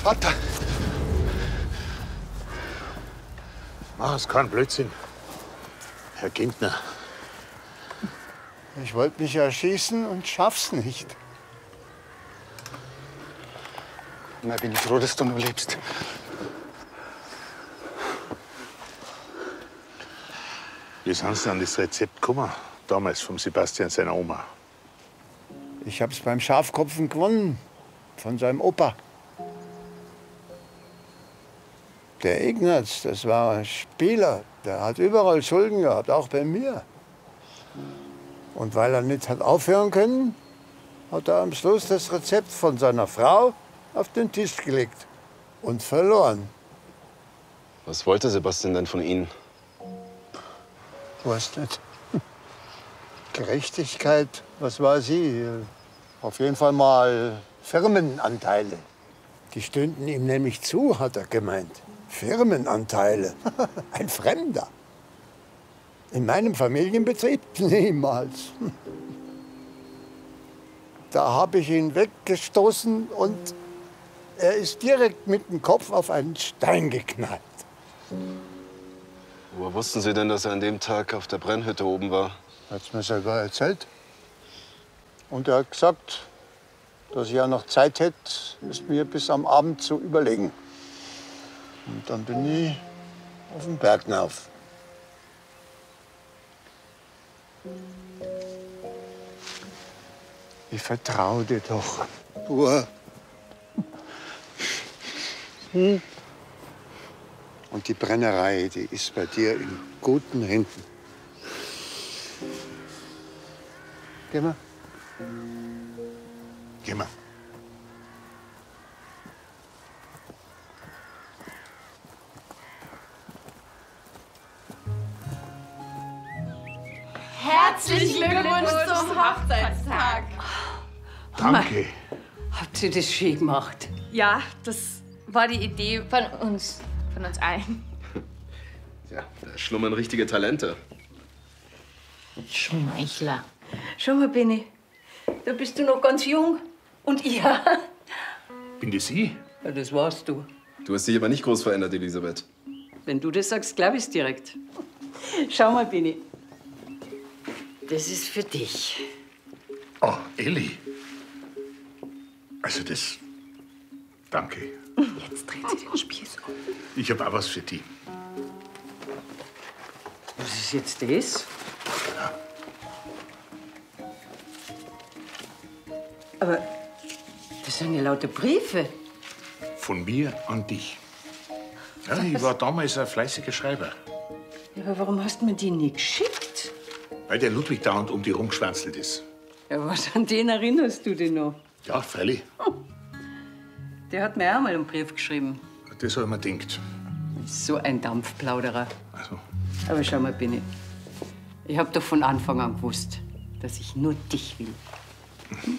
Vater! Mach es keinen Blödsinn, Herr Gintner. Ich wollte mich erschießen und schaff's nicht. Na, bin ich froh, dass du noch lebst. Wie sind Sie an das Rezept gekommen? Damals vom Sebastian seiner Oma. Ich hab's beim Schafkopfen gewonnen. Von seinem Opa. Der Ignaz, das war ein Spieler. Der hat überall Schulden gehabt, auch bei mir. Und weil er nicht hat aufhören können, hat er am Schluss das Rezept von seiner Frau auf den Tisch gelegt und verloren. Was wollte Sebastian denn von Ihnen? Weiß nicht. Gerechtigkeit, was war sie? Auf jeden Fall mal Firmenanteile. Die stünden ihm nämlich zu, hat er gemeint. Firmenanteile. Ein Fremder. In meinem Familienbetrieb niemals. Da habe ich ihn weggestoßen und er ist direkt mit dem Kopf auf einen Stein geknallt. Woher wussten Sie denn, dass er an dem Tag auf der Brennhütte oben war? Hat's mir sogar erzählt. Und er hat gesagt, dass ich ja noch Zeit hätte, es mir bis am Abend zu überlegen. Und dann bin ich auf den Berg hinauf. Ich vertraue dir doch. Bur. Und die Brennerei, die ist bei dir in guten Händen. Geh mal. Geh mal. Herzlichen Glückwunsch zum Hochzeitstag. Danke. Habt ihr das schön gemacht? Ja, das war die Idee von uns allen. Ja, da schlummern richtige Talente. Schmeichler. Schau mal, Benni, da bist du noch ganz jung. Und ich. Ja, Bin das ich? das warst du. Du hast dich aber nicht groß verändert, Elisabeth. Wenn du das sagst, glaub ich's direkt. Schau mal, Benni. Das ist für dich. Oh, Elli. Also das... Danke. Jetzt dreht sie den Spieß um. Ich hab auch was für die. Was ist jetzt das? Aber das sind ja lauter Briefe. Von mir an dich. Ja, ich war damals ein fleißiger Schreiber. Ja, aber warum hast du mir die nie geschickt? Weil der Ludwig dauernd um die rumgeschwänzelt ist. Ja, was an den erinnerst du dich noch? Ja, freilich. Der hat mir auch mal einen Brief geschrieben. Das hab ich mir gedacht. So ein Dampfplauderer. Also, Aber schau mal, Benni. Ich hab doch von Anfang an gewusst, dass ich nur dich will.